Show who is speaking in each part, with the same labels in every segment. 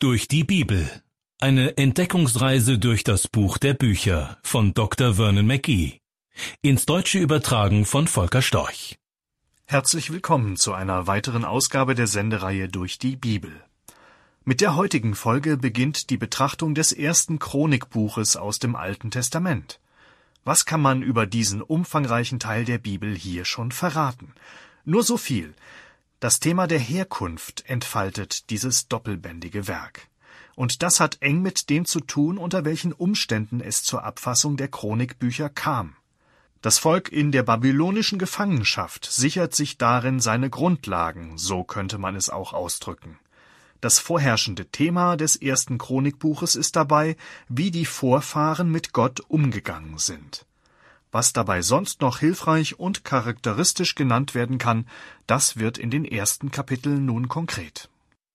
Speaker 1: Durch die Bibel. Eine Entdeckungsreise durch das Buch der Bücher von Dr. Vernon McGee. Ins Deutsche übertragen von Volker Storch.
Speaker 2: Herzlich willkommen zu einer weiteren Ausgabe der Sendereihe Durch die Bibel. Mit der heutigen Folge beginnt die Betrachtung des ersten Chronikbuches aus dem Alten Testament. Was kann man über diesen umfangreichen Teil der Bibel hier schon verraten? Nur so viel. Das Thema der Herkunft entfaltet dieses doppelbändige Werk. Und das hat eng mit dem zu tun, unter welchen Umständen es zur Abfassung der Chronikbücher kam. Das Volk in der babylonischen Gefangenschaft sichert sich darin seine Grundlagen, so könnte man es auch ausdrücken. Das vorherrschende Thema des ersten Chronikbuches ist dabei, wie die Vorfahren mit Gott umgegangen sind. Was dabei sonst noch hilfreich und charakteristisch genannt werden kann, das wird in den ersten Kapiteln nun konkret.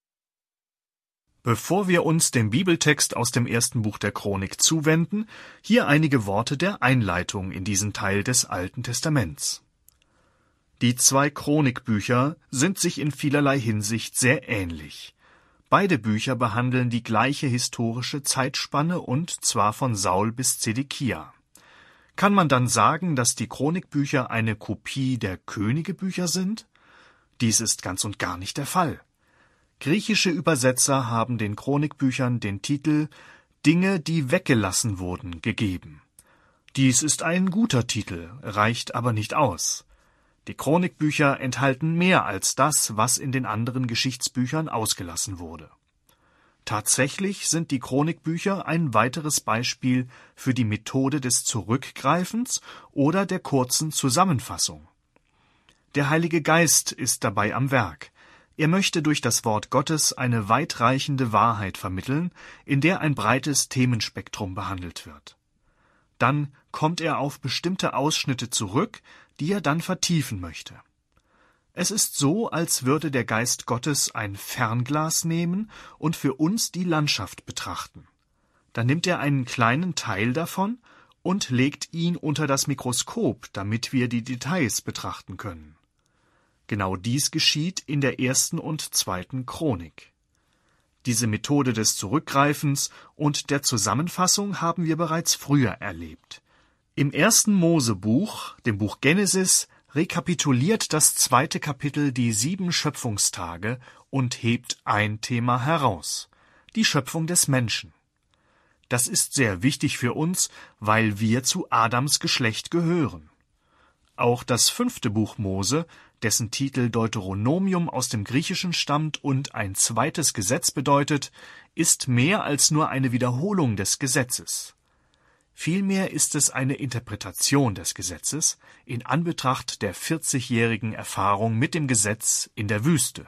Speaker 2: Bevor wir uns dem Bibeltext aus dem ersten Buch der Chronik zuwenden, hier einige Worte der Einleitung in diesen Teil des Alten Testaments. Die zwei Chronikbücher sind sich in vielerlei Hinsicht sehr ähnlich. Beide Bücher behandeln die gleiche historische Zeitspanne und zwar von Saul bis Zedekia. Kann man dann sagen, dass die Chronikbücher eine Kopie der Königebücher sind? Dies ist ganz und gar nicht der Fall. Griechische Übersetzer haben den Chronikbüchern den Titel »Dinge, die weggelassen wurden« gegeben. Dies ist ein guter Titel, reicht aber nicht aus. Die Chronikbücher enthalten mehr als das, was in den anderen Geschichtsbüchern ausgelassen wurde. Tatsächlich sind die Chronikbücher ein weiteres Beispiel für die Methode des Zurückgreifens oder der kurzen Zusammenfassung. Der Heilige Geist ist dabei am Werk. Er möchte durch das Wort Gottes eine weitreichende Wahrheit vermitteln, in der ein breites Themenspektrum behandelt wird. Dann kommt er auf bestimmte Ausschnitte zurück, die er dann vertiefen möchte. Es ist so, als würde der Geist Gottes ein Fernglas nehmen und für uns die Landschaft betrachten. Dann nimmt er einen kleinen Teil davon und legt ihn unter das Mikroskop, damit wir die Details betrachten können. Genau dies geschieht in der ersten und zweiten Chronik. Diese Methode des Zurückgreifens und der Zusammenfassung haben wir bereits früher erlebt. Im ersten Mosebuch, dem Buch Genesis, rekapituliert das zweite Kapitel die 7 Schöpfungstage und hebt ein Thema heraus: die Schöpfung des Menschen. Das ist sehr wichtig für uns, weil wir zu Adams Geschlecht gehören. Auch das 5. Buch Mose, dessen Titel Deuteronomium aus dem Griechischen stammt und ein zweites Gesetz bedeutet, ist mehr als nur eine Wiederholung des Gesetzes. Vielmehr ist es eine Interpretation des Gesetzes in Anbetracht der 40-jährigen Erfahrung mit dem Gesetz in der Wüste.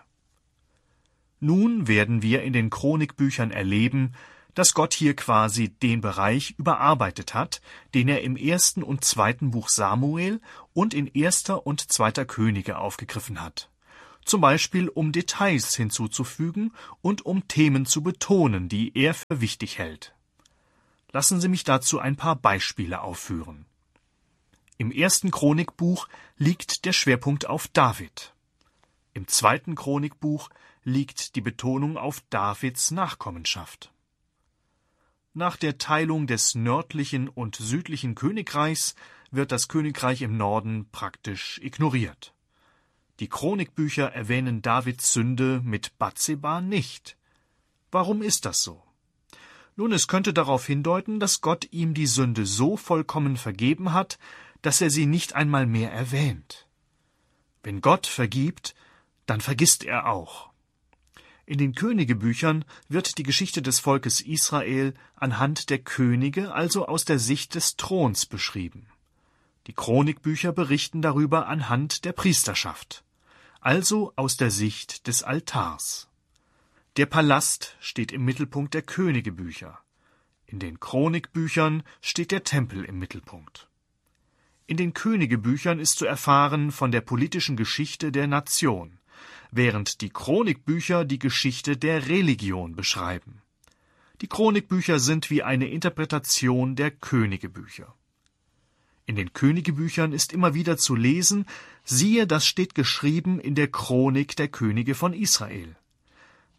Speaker 2: Nun werden wir in den Chronikbüchern erleben, dass Gott hier quasi den Bereich überarbeitet hat, den er im 1. und 2. Buch Samuel und in 1. und 2. Könige aufgegriffen hat. Zum Beispiel um Details hinzuzufügen und um Themen zu betonen, die er für wichtig hält. Lassen Sie mich dazu ein paar Beispiele aufführen. Im 1. Chronikbuch liegt der Schwerpunkt auf David. Im 2. Chronikbuch liegt die Betonung auf Davids Nachkommenschaft. Nach der Teilung des nördlichen und südlichen Königreichs wird das Königreich im Norden praktisch ignoriert. Die Chronikbücher erwähnen Davids Sünde mit Batseba nicht. Warum ist das so? Nun, es könnte darauf hindeuten, dass Gott ihm die Sünde so vollkommen vergeben hat, dass er sie nicht einmal mehr erwähnt. Wenn Gott vergibt, dann vergisst er auch. In den Königebüchern wird die Geschichte des Volkes Israel anhand der Könige, also aus der Sicht des Throns, beschrieben. Die Chronikbücher berichten darüber anhand der Priesterschaft, also aus der Sicht des Altars. Der Palast steht im Mittelpunkt der Königebücher. In den Chronikbüchern steht der Tempel im Mittelpunkt. In den Königebüchern ist zu erfahren von der politischen Geschichte der Nation, während die Chronikbücher die Geschichte der Religion beschreiben. Die Chronikbücher sind wie eine Interpretation der Königebücher. In den Königebüchern ist immer wieder zu lesen: Siehe, das steht geschrieben in der Chronik der Könige von Israel.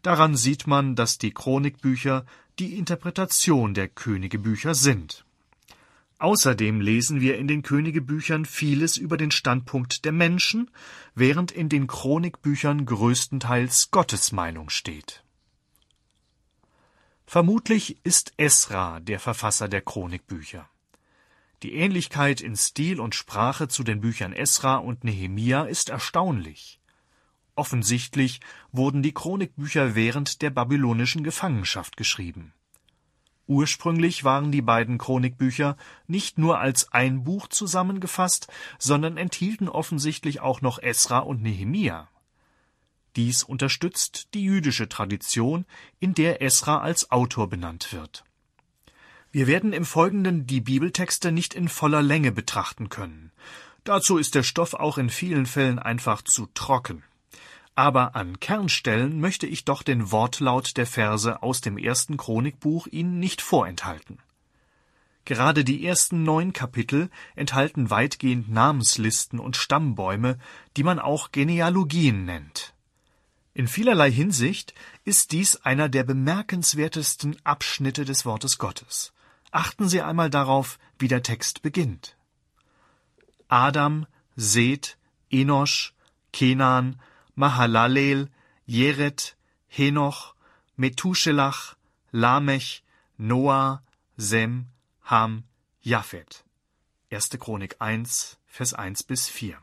Speaker 2: Daran sieht man, dass die Chronikbücher die Interpretation der Königebücher sind. Außerdem lesen wir in den Königebüchern vieles über den Standpunkt der Menschen, während in den Chronikbüchern größtenteils Gottes Meinung steht. Vermutlich ist Esra der Verfasser der Chronikbücher. Die Ähnlichkeit in Stil und Sprache zu den Büchern Esra und Nehemia ist erstaunlich. Offensichtlich wurden die Chronikbücher während der babylonischen Gefangenschaft geschrieben. Ursprünglich waren die beiden Chronikbücher nicht nur als ein Buch zusammengefasst, sondern enthielten offensichtlich auch noch Esra und Nehemia. Dies unterstützt die jüdische Tradition, in der Esra als Autor benannt wird. Wir werden im Folgenden die Bibeltexte nicht in voller Länge betrachten können. Dazu ist der Stoff auch in vielen Fällen einfach zu trocken. Aber an Kernstellen möchte ich doch den Wortlaut der Verse aus dem 1. Chronikbuch Ihnen nicht vorenthalten. Gerade die ersten 9 Kapitel enthalten weitgehend Namenslisten und Stammbäume, die man auch Genealogien nennt. In vielerlei Hinsicht ist dies einer der bemerkenswertesten Abschnitte des Wortes Gottes. Achten Sie einmal darauf, wie der Text beginnt. Adam, Seth, Enosch, Kenan, Mahalalel, Jered, Henoch, Methuselach, Lamech, Noah, Sem, Ham, Japhet. 1. Chronik 1, Vers 1-4.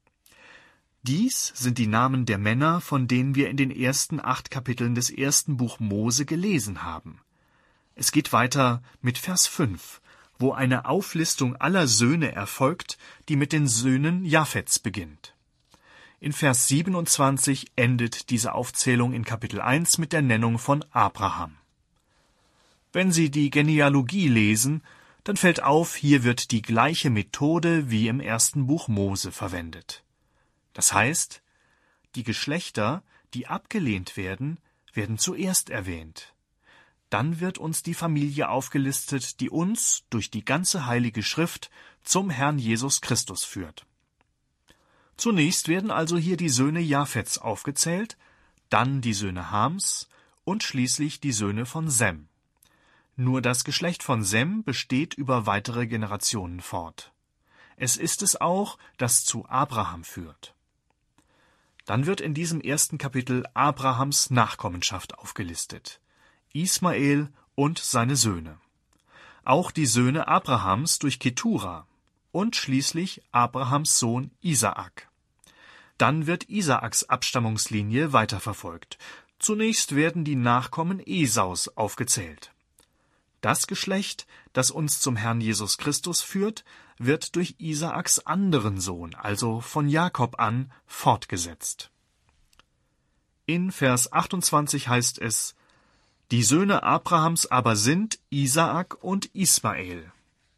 Speaker 2: Dies sind die Namen der Männer, von denen wir in den ersten 8 Kapiteln des 1. Buch Mose gelesen haben. Es geht weiter mit Vers 5, wo eine Auflistung aller Söhne erfolgt, die mit den Söhnen Japhets beginnt. In Vers 27 endet diese Aufzählung in Kapitel 1 mit der Nennung von Abraham. Wenn Sie die Genealogie lesen, dann fällt auf, hier wird die gleiche Methode wie im 1. Buch Mose verwendet. Das heißt, die Geschlechter, die abgelehnt werden, werden zuerst erwähnt. Dann wird uns die Familie aufgelistet, die uns durch die ganze Heilige Schrift zum Herrn Jesus Christus führt. Zunächst werden also hier die Söhne Japhets aufgezählt, dann die Söhne Hams und schließlich die Söhne von Sem. Nur das Geschlecht von Sem besteht über weitere Generationen fort. Es ist es auch, das zu Abraham führt. Dann wird in diesem 1. Kapitel Abrahams Nachkommenschaft aufgelistet. Ismael und seine Söhne. Auch die Söhne Abrahams durch Ketura und schließlich Abrahams Sohn Isaak. Dann wird Isaaks Abstammungslinie weiterverfolgt. Zunächst werden die Nachkommen Esaus aufgezählt. Das Geschlecht, das uns zum Herrn Jesus Christus führt, wird durch Isaaks anderen Sohn, also von Jakob an, fortgesetzt. In Vers 28 heißt es: Die Söhne Abrahams aber sind Isaak und Ismael.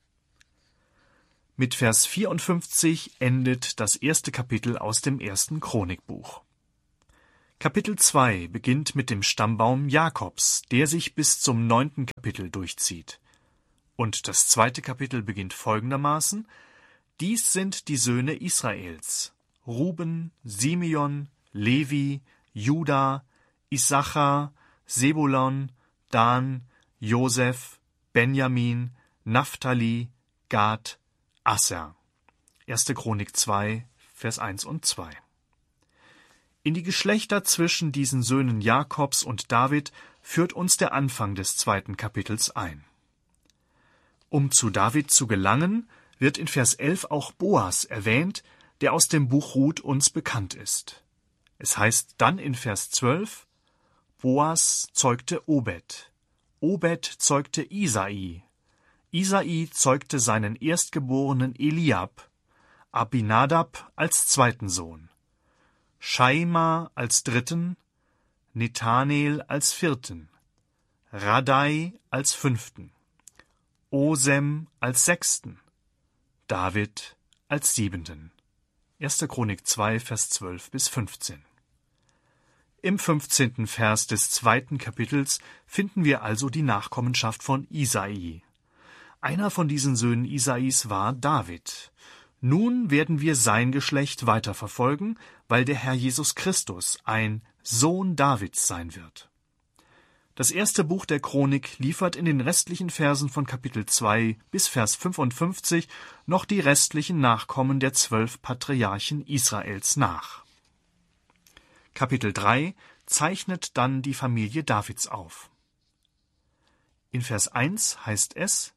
Speaker 2: Mit Vers 54 endet das 1. Kapitel aus dem 1. Chronikbuch. Kapitel 2 beginnt mit dem Stammbaum Jakobs, der sich bis zum 9. Kapitel durchzieht. Und das 2. Kapitel beginnt folgendermaßen: Dies sind die Söhne Israels: Ruben, Simeon, Levi, Juda, Issachar, Sebulon, Dan, Josef, Benjamin, Naphtali, Gad, Asser. 1. Chronik 2, Vers 1 und 2. In die Geschlechter zwischen diesen Söhnen Jakobs und David führt uns der Anfang des 2. Kapitels ein. Um zu David zu gelangen, wird in Vers 11 auch Boas erwähnt, der aus dem Buch Ruth uns bekannt ist. Es heißt dann in Vers 12: Boas zeugte Obed, Obed zeugte Isai, Isai zeugte seinen erstgeborenen Eliab, Abinadab als zweiten Sohn, Schaima als dritten, Nethanel als vierten, Radai als fünften, Osem als sechsten, David als siebenten. 1. Chronik 2, Vers 12-15. Im 15. Vers des 2. Kapitels finden wir also die Nachkommenschaft von Isai. Einer von diesen Söhnen Isais war David. Nun werden wir sein Geschlecht weiterverfolgen, weil der Herr Jesus Christus ein Sohn Davids sein wird. Das erste Buch der Chronik liefert in den restlichen Versen von Kapitel 2 bis Vers 55 noch die restlichen Nachkommen der 12 Patriarchen Israels nach. Kapitel 3 zeichnet dann die Familie Davids auf. In Vers 1 heißt es: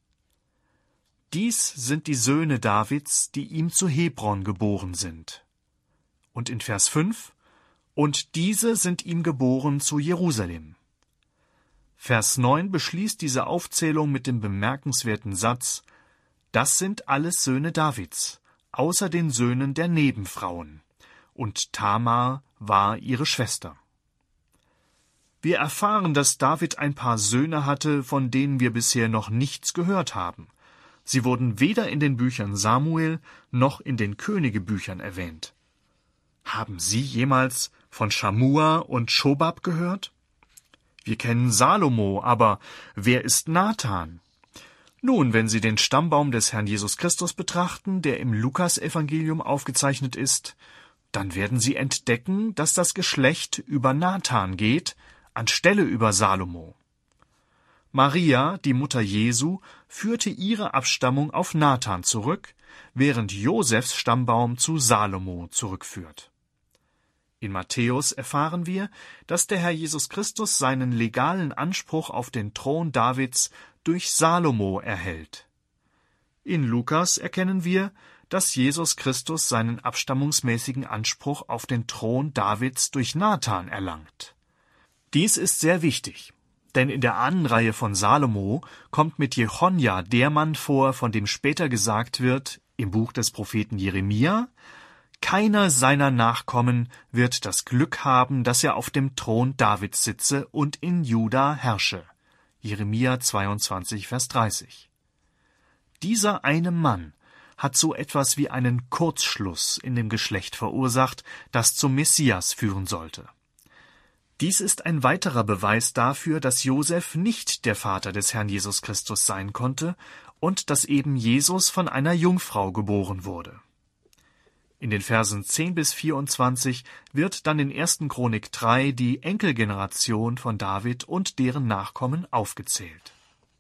Speaker 2: Dies sind die Söhne Davids, die ihm zu Hebron geboren sind. Und in Vers 5: Und diese sind ihm geboren zu Jerusalem. Vers 9 beschließt diese Aufzählung mit dem bemerkenswerten Satz: Das sind alles Söhne Davids, außer den Söhnen der Nebenfrauen. Und Tamar war ihre Schwester. Wir erfahren, dass David ein paar Söhne hatte, von denen wir bisher noch nichts gehört haben. Sie wurden weder in den Büchern Samuel noch in den Königebüchern erwähnt. Haben Sie jemals von Schamua und Schobab gehört? Wir kennen Salomo, aber wer ist Nathan? Nun, wenn Sie den Stammbaum des Herrn Jesus Christus betrachten, der im Lukasevangelium aufgezeichnet ist, dann werden Sie entdecken, dass das Geschlecht über Nathan geht, anstelle über Salomo. Maria, die Mutter Jesu, führte ihre Abstammung auf Nathan zurück, während Josefs Stammbaum zu Salomo zurückführt. In Matthäus erfahren wir, dass der Herr Jesus Christus seinen legalen Anspruch auf den Thron Davids durch Salomo erhält. In Lukas erkennen wir, dass Jesus Christus seinen abstammungsmäßigen Anspruch auf den Thron Davids durch Nathan erlangt. Dies ist sehr wichtig, denn in der Ahnenreihe von Salomo kommt mit Jechonja der Mann vor, von dem später gesagt wird, im Buch des Propheten Jeremia: Keiner seiner Nachkommen wird das Glück haben, dass er auf dem Thron Davids sitze und in Juda herrsche. Jeremia 22, Vers 30. Dieser eine Mann hat so etwas wie einen Kurzschluss in dem Geschlecht verursacht, das zum Messias führen sollte. Dies ist ein weiterer Beweis dafür, dass Josef nicht der Vater des Herrn Jesus Christus sein konnte und dass eben Jesus von einer Jungfrau geboren wurde. In den Versen 10 bis 24 wird dann in 1. Chronik 3 die Enkelgeneration von David und deren Nachkommen aufgezählt.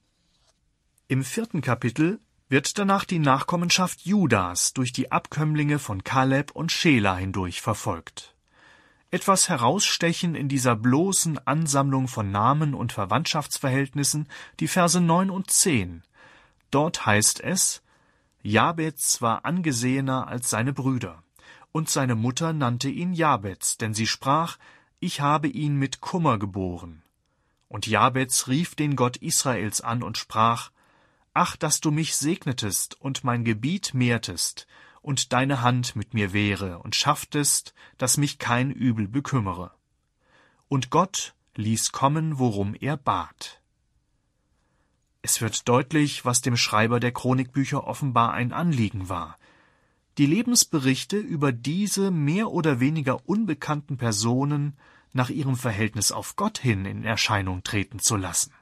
Speaker 2: Im 4. Kapitel wird danach die Nachkommenschaft Judas durch die Abkömmlinge von Kaleb und Schela hindurch verfolgt. Etwas herausstechen in dieser bloßen Ansammlung von Namen und Verwandtschaftsverhältnissen die Verse 9 und 10. Dort heißt es: Jabez war angesehener als seine Brüder, und seine Mutter nannte ihn Jabez, denn sie sprach: Ich habe ihn mit Kummer geboren. Und Jabez rief den Gott Israels an und sprach: Ach, dass du mich segnetest und mein Gebiet mehrtest und deine Hand mit mir wäre und schafftest, dass mich kein Übel bekümmere. Und Gott ließ kommen, worum er bat. Es wird deutlich, was dem Schreiber der Chronikbücher offenbar ein Anliegen war: die Lebensberichte über diese mehr oder weniger unbekannten Personen nach ihrem Verhältnis auf Gott hin in Erscheinung treten zu lassen.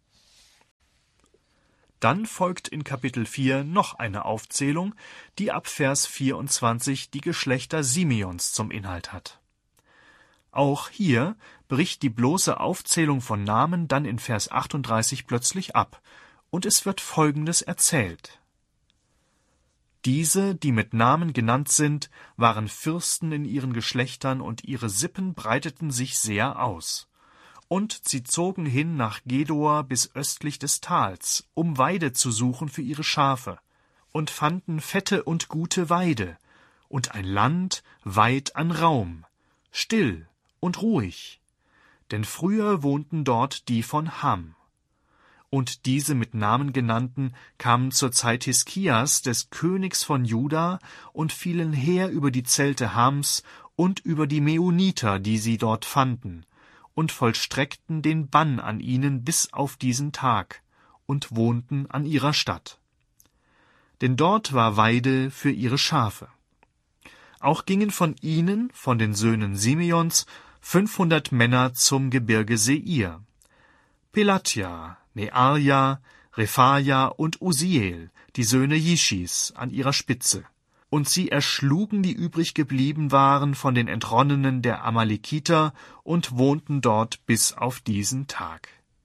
Speaker 2: Dann folgt in Kapitel 4 noch eine Aufzählung, die ab Vers 24 die Geschlechter Simeons zum Inhalt hat. Auch hier bricht die bloße Aufzählung von Namen dann in Vers 38 plötzlich ab, und es wird Folgendes erzählt: Diese, die mit Namen genannt sind, waren Fürsten in ihren Geschlechtern, und ihre Sippen breiteten sich sehr aus. Und sie zogen hin nach Gedor bis östlich des Tals, um Weide zu suchen für ihre Schafe, und fanden fette und gute Weide, und ein Land weit an Raum, still und ruhig, denn früher wohnten dort die von Ham. Und diese mit Namen genannten kamen zur Zeit Hiskias, des Königs von Juda, und fielen her über die Zelte Hams und über die Meuniter, die sie dort fanden, und vollstreckten den Bann an ihnen bis auf diesen Tag und wohnten an ihrer Stadt. Denn dort war Weide für ihre Schafe. Auch gingen von ihnen, von den Söhnen Simeons, 500 Männer zum Gebirge Seir. Pelatja, Nearja, Rephaja und Usiel, die Söhne Jischis, an ihrer Spitze. Und sie erschlugen die übrig geblieben waren von den Entronnenen der Amalekiter und wohnten dort bis auf diesen Tag.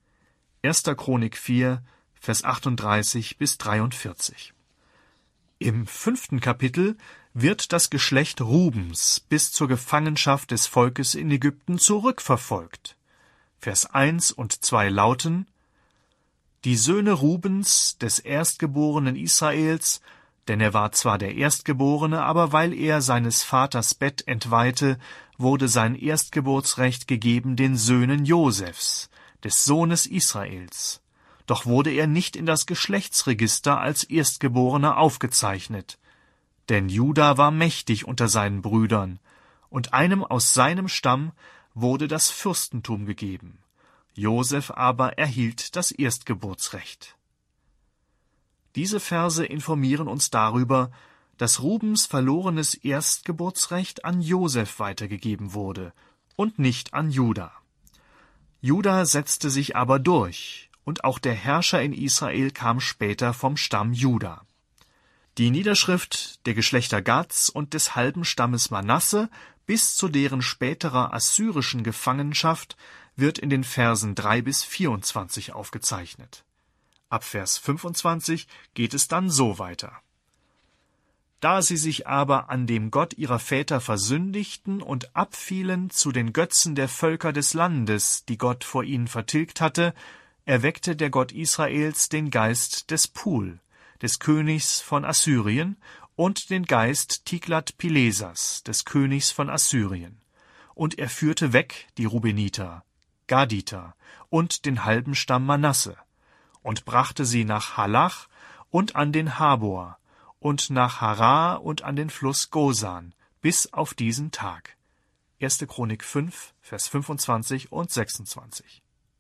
Speaker 2: 1. Chronik 4, Vers 38 bis 43. Im 5. Kapitel wird das Geschlecht Rubens bis zur Gefangenschaft des Volkes in Ägypten zurückverfolgt. Vers 1 und 2 lauten: Die Söhne Rubens, des Erstgeborenen Israels, denn er war zwar der Erstgeborene, aber weil er seines Vaters Bett entweihte, wurde sein Erstgeburtsrecht gegeben den Söhnen Josefs, des Sohnes Israels. Doch wurde er nicht in das Geschlechtsregister als Erstgeborener aufgezeichnet. Denn Juda war mächtig unter seinen Brüdern, und einem aus seinem Stamm wurde das Fürstentum gegeben. Josef aber erhielt das Erstgeburtsrecht. Diese Verse informieren uns darüber, dass Rubens verlorenes Erstgeburtsrecht an Josef weitergegeben wurde und nicht an Juda. Juda setzte sich aber durch, und auch der Herrscher in Israel kam später vom Stamm Juda. Die Niederschrift der Geschlechter Gads und des halben Stammes Manasse bis zu deren späterer assyrischen Gefangenschaft wird in den Versen 3 bis 24 aufgezeichnet. Ab Vers 25 geht es dann so weiter. Da sie sich aber an dem Gott ihrer Väter versündigten und abfielen zu den Götzen der Völker des Landes, die Gott vor ihnen vertilgt hatte, erweckte der Gott Israels den Geist des Pul, des Königs von Assyrien, und den Geist Tiglat-Pilesers, des Königs von Assyrien. Und er führte weg die Rubeniter, Gaditer und den halben Stamm Manasse und brachte sie nach Halach und an den Habor und nach Harar und an den Fluss Gosan bis auf diesen Tag. 1. Chronik 5, Vers 25 und 26.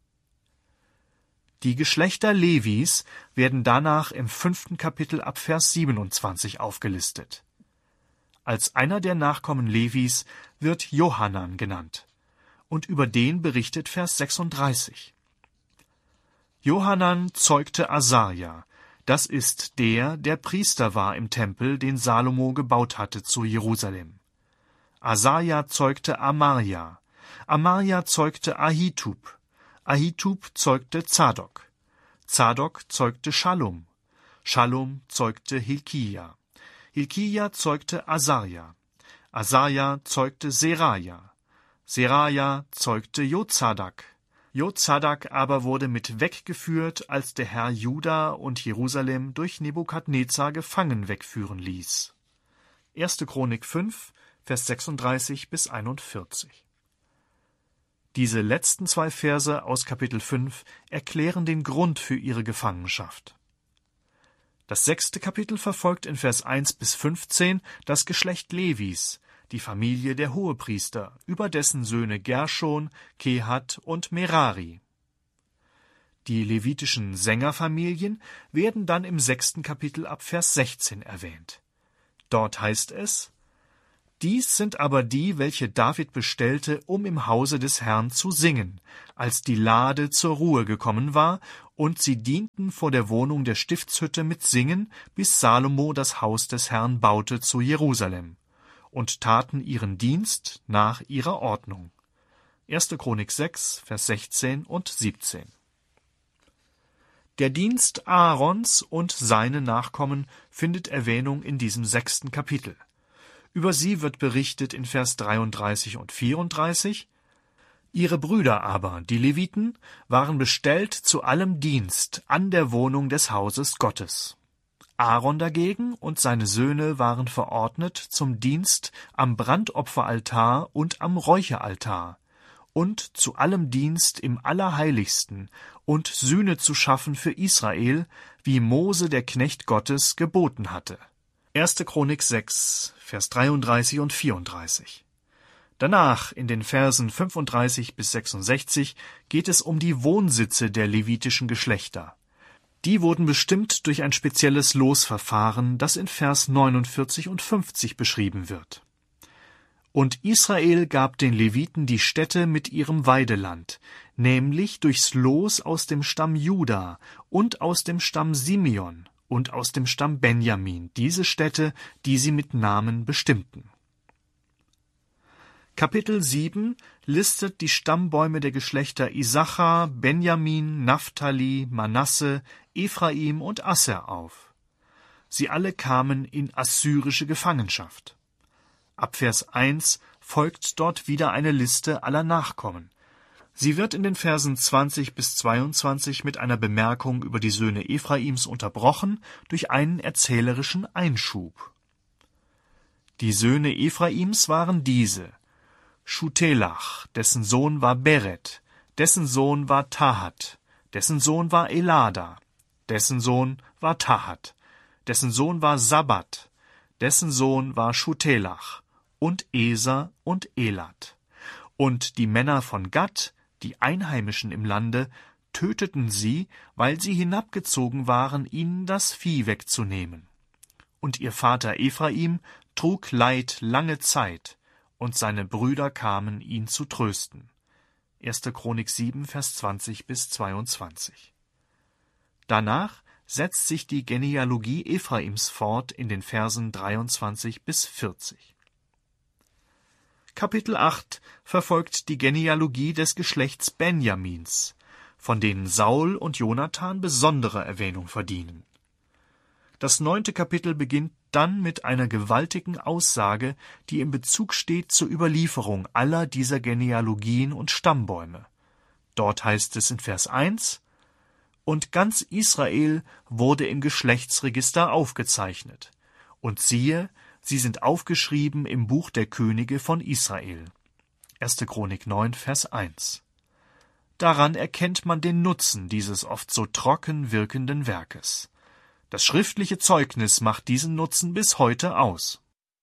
Speaker 2: Die Geschlechter Levis werden danach im 5. Kapitel ab Vers 27 aufgelistet. Als einer der Nachkommen Levis wird Johanan genannt, und über den berichtet Vers 36. Johanan zeugte Asaja, das ist der Priester war im Tempel, den Salomo gebaut hatte zu Jerusalem. Asaja zeugte Amarja, Amarja zeugte Ahitub, Ahitub zeugte Zadok, Zadok zeugte Schallum, Schallum zeugte Hilkia, Hilkia zeugte Asaja, Asaja zeugte Seraja, Seraja zeugte Jozadak, Jozadak aber wurde mit weggeführt, als der Herr Juda und Jerusalem durch Nebukadnezar gefangen wegführen ließ. 1. Chronik 5, Vers 36 bis 41. Diese letzten 2 Verse aus Kapitel 5 erklären den Grund für ihre Gefangenschaft. Das 6. Kapitel verfolgt in Vers 1 bis 15 das Geschlecht Levis, die Familie der Hohepriester, über dessen Söhne Gerschon, Kehat und Merari. Die levitischen Sängerfamilien werden dann im 6. Kapitel ab Vers 16 erwähnt. Dort heißt es: Dies sind aber die, welche David bestellte, um im Hause des Herrn zu singen, als die Lade zur Ruhe gekommen war, und sie dienten vor der Wohnung der Stiftshütte mit Singen, bis Salomo das Haus des Herrn baute zu Jerusalem, und taten ihren Dienst nach ihrer Ordnung. 1. Chronik 6, Vers 16 und 17. Der Dienst Aarons und seine Nachkommen findet Erwähnung in diesem 6. Kapitel. Über sie wird berichtet in Vers 33 und 34. Ihre Brüder aber, die Leviten, waren bestellt zu allem Dienst an der Wohnung des Hauses Gottes. Aaron dagegen und seine Söhne waren verordnet zum Dienst am Brandopferaltar und am Räucheraltar und zu allem Dienst im Allerheiligsten und Sühne zu schaffen für Israel, wie Mose der Knecht Gottes geboten hatte. 1. Chronik 6, Vers 33 und 34. Danach, in den Versen 35 bis 66, geht es um die Wohnsitze der levitischen Geschlechter. Die wurden bestimmt durch ein spezielles Losverfahren, das in Vers 49 und 50 beschrieben wird. Und Israel gab den Leviten die Städte mit ihrem Weideland, nämlich durchs Los aus dem Stamm Juda und aus dem Stamm Simeon und aus dem Stamm Benjamin, diese Städte, die sie mit Namen bestimmten. Kapitel 7 listet die Stammbäume der Geschlechter Isachar, Benjamin, Naphtali, Manasse, Ephraim und Asser auf. Sie alle kamen in assyrische Gefangenschaft. Ab Vers 1 folgt dort wieder eine Liste aller Nachkommen. Sie wird in den Versen 20 bis 22 mit einer Bemerkung über die Söhne Ephraims unterbrochen durch einen erzählerischen Einschub. Die Söhne Ephraims waren diese: Schutelach, dessen Sohn war Beret, dessen Sohn war Tahat, dessen Sohn war Elada, dessen Sohn war Tahat, dessen Sohn war Sabbat, dessen Sohn war Schutelach, und Eser und Elat. Und die Männer von Gad, die Einheimischen im Lande, töteten sie, weil sie hinabgezogen waren, ihnen das Vieh wegzunehmen. Und ihr Vater Ephraim trug Leid lange Zeit, und seine Brüder kamen, ihn zu trösten. 1. Chronik 7, Vers 20 bis 22. Danach setzt sich die Genealogie Ephraims fort in den Versen 23 bis 40. Kapitel 8 verfolgt die Genealogie des Geschlechts Benjamins, von denen Saul und Jonathan besondere Erwähnung verdienen. Das 9. Kapitel beginnt dann mit einer gewaltigen Aussage, die im Bezug steht zur Überlieferung aller dieser Genealogien und Stammbäume. Dort heißt es in Vers 1: Und ganz Israel wurde im Geschlechtsregister aufgezeichnet. Und siehe, sie sind aufgeschrieben im Buch der Könige von Israel. 1. Chronik 9, Vers 1. Daran erkennt man den Nutzen dieses oft so trocken wirkenden Werkes. Das schriftliche Zeugnis macht diesen Nutzen bis heute aus.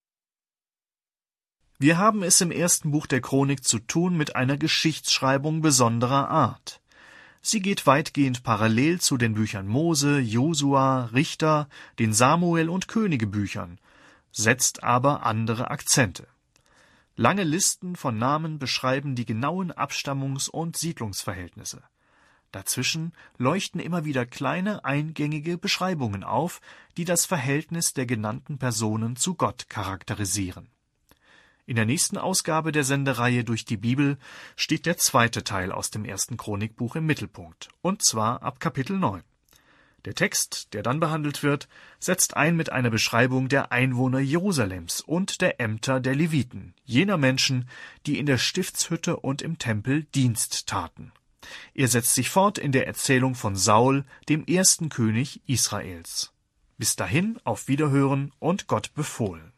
Speaker 2: Wir haben es im ersten Buch der Chronik zu tun mit einer Geschichtsschreibung besonderer Art. Sie geht weitgehend parallel zu den Büchern Mose, Josua, Richter, den Samuel- und Königebüchern, setzt aber andere Akzente. Lange Listen von Namen beschreiben die genauen Abstammungs- und Siedlungsverhältnisse. Dazwischen leuchten immer wieder kleine eingängige Beschreibungen auf, die das Verhältnis der genannten Personen zu Gott charakterisieren. In der nächsten Ausgabe der Sendereihe durch die Bibel steht der zweite Teil aus dem ersten Chronikbuch im Mittelpunkt, und zwar ab Kapitel 9. Der Text, der dann behandelt wird, setzt ein mit einer Beschreibung der Einwohner Jerusalems und der Ämter der Leviten, jener Menschen, die in der Stiftshütte und im Tempel Dienst taten. Er setzt sich fort in der Erzählung von Saul, dem ersten König Israels. Bis dahin auf Wiederhören und Gott befohlen.